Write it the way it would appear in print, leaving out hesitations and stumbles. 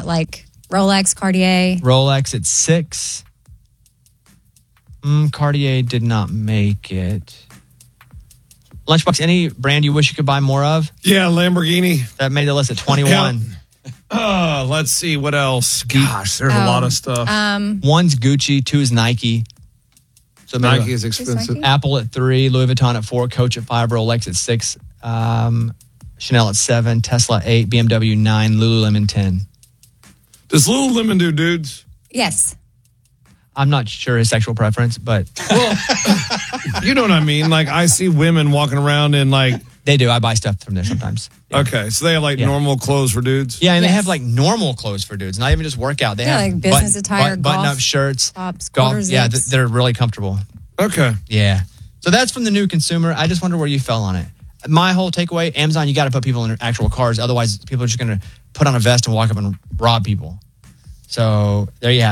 got like Rolex, Cartier. Rolex at 6. Cartier did not make it. Lunchbox, any brand you wish you could buy more of? Yeah, Lamborghini. That made the list at 21. Yeah. Let's see what else. Gosh, there's a lot of stuff. One's Gucci, 2 is Nike. So Nike is expensive. Nike? Apple at 3, Louis Vuitton at 4, Coach at 5, Rolex at 6, Chanel at 7, Tesla 8, BMW 9, Lululemon 10. Does Lululemon do dudes? Yes. I'm not sure his sexual preference, but Well, you know what I mean. Like I see women walking around in like. they do. I buy stuff from there sometimes. Yeah. Okay, so they have like normal clothes for dudes. Yeah, and they Yes. have like normal clothes for dudes, not even just workout. They have like business attire, button-up golf shirts, tops, golf. quarter Yeah, zips. they're really comfortable. Okay. Yeah. So that's from the new consumer. I just wonder where you fell on it. My whole takeaway, Amazon, you got to put people in actual cars. Otherwise, people are just going to put on a vest and walk up and rob people. So there you have it.